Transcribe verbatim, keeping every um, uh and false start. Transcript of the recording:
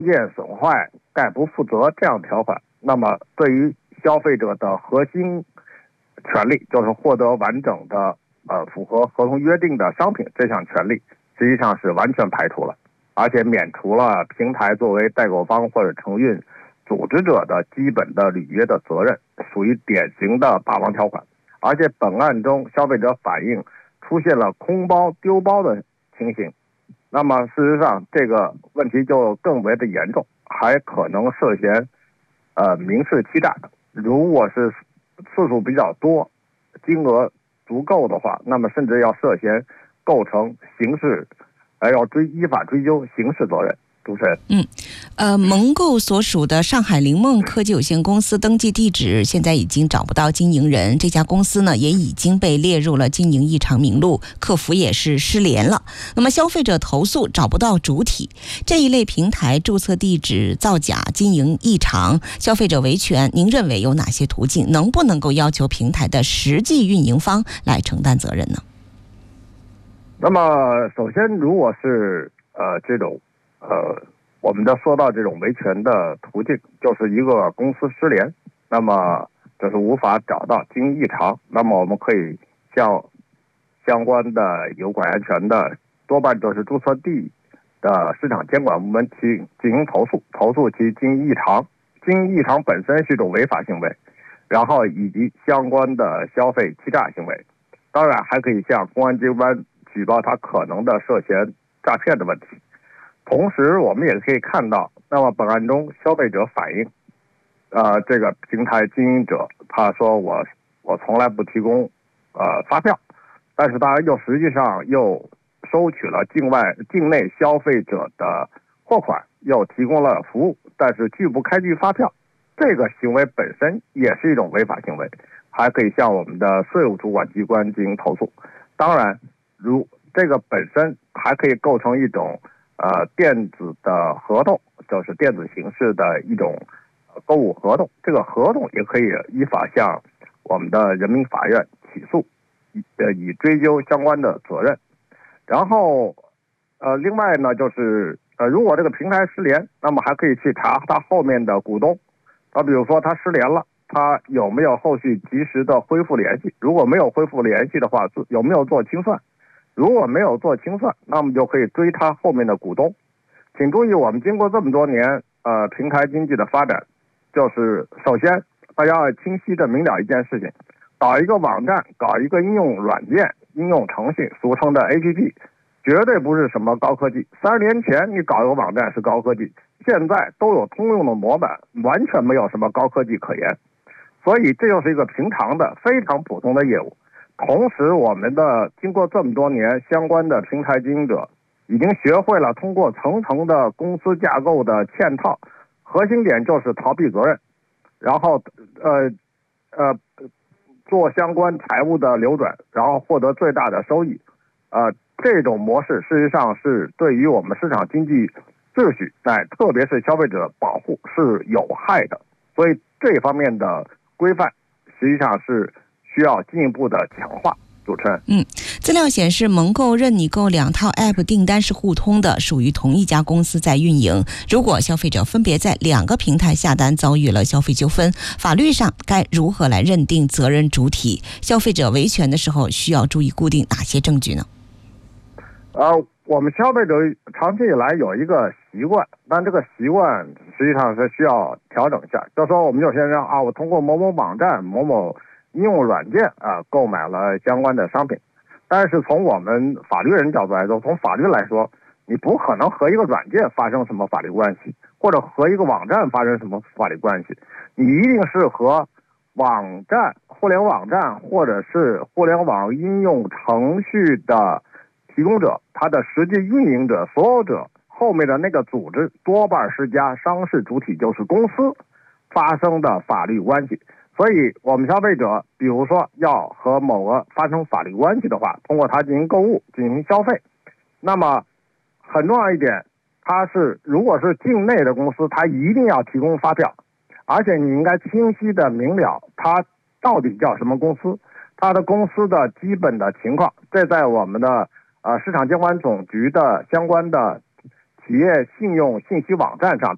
件损坏概不负责这样条款，那么对于消费者的核心权利，就是获得完整的呃符合合同约定的商品这项权利，实际上是完全排除了，而且免除了平台作为代购方或者承运组织者的基本的履约的责任，属于典型的霸王条款。而且本案中消费者反映出现了空包丢包的情形，那么事实上这个问题就更为的严重，还可能涉嫌呃民事欺诈。如果是次数比较多，金额足够的话，那么甚至要涉嫌构成刑事，还要追依法追究刑事责任。主持人， 嗯，呃，蒙购所属的上海灵梦科技有限公司登记地址现在已经找不到经营人，这家公司呢也已经被列入了经营异常名录，客服也是失联了。那么消费者投诉找不到主体，这一类平台注册地址造假、经营异常，消费者维权，您认为有哪些途径？能不能够要求平台的实际运营方来承担责任呢？ 那么首先，如果是呃这种呃，我们的说到这种维权的途径，就是一个公司失联，那么就是无法找到经营异常，那么我们可以向相关的有管辖权的，多半就是注册地的市场监管部门去进行投诉，投诉其经营异常，经营异常本身是一种违法行为，然后以及相关的消费欺诈行为，当然还可以向公安机关举报他可能的涉嫌诈骗的问题。同时我们也可以看到，那么本案中消费者反映呃，这个平台经营者他说我我从来不提供呃发票，但是他又实际上又收取了境外境内消费者的货款，又提供了服务，但是拒不开具发票，这个行为本身也是一种违法行为，还可以向我们的税务主管机关进行投诉。当然如这个本身还可以构成一种呃，电子的合同，就是电子形式的一种购物合同，这个合同也可以依法向我们的人民法院起诉，以呃以追究相关的责任。然后呃，另外呢，就是呃，如果这个平台失联，那么还可以去查它后面的股东，啊，比如说它失联了，它有没有后续及时的恢复联系？如果没有恢复联系的话，有没有做清算？如果没有做清算，那么就可以追他后面的股东。请注意，我们经过这么多年呃平台经济的发展，就是首先大家要清晰的明了一件事情，搞一个网站，搞一个应用软件、应用程序，俗称的 A P P， 绝对不是什么高科技。三十年前你搞一个网站是高科技，现在都有通用的模板，完全没有什么高科技可言。所以这就是一个平常的、非常普通的业务。同时我们的经过这么多年，相关的平台经营者已经学会了通过层层的公司架构的嵌套，核心点就是逃避责任，然后呃呃做相关财务的流转，然后获得最大的收益。呃这种模式事实上是对于我们市场经济秩序，在特别是消费者保护是有害的，所以这方面的规范实际上是需要进一步的强化。主持人， 嗯，资料显示，蒙购、任你购两套 App 订单是互通的，属于同一家公司在运营。如果消费者分别在两个平台下单，遭遇了消费纠纷，法律上该如何来认定责任主体？消费者维权的时候需要注意固定哪些证据呢？ 呃，我们消费者长期以来有一个习惯，但这个习惯实际上是需要调整一下。就说我们有些人啊，我通过某某网站、某某应用软件啊购买了相关的商品，但是从我们法律人角度来说，从法律来说，你不可能和一个软件发生什么法律关系，或者和一个网站发生什么法律关系，你一定是和网站、互联网站或者是互联网应用程序的提供者，它的实际运营者、所有者后面的那个组织，多半是家商事主体，就是公司发生的法律关系。所以我们消费者比如说要和某个发生法律关系的话，通过它进行购物、进行消费，那么很重要一点，它是如果是境内的公司，它一定要提供发票，而且你应该清晰的明了它到底叫什么公司，它的公司的基本的情况，这在我们的呃市场监管总局的相关的企业信用信息网站上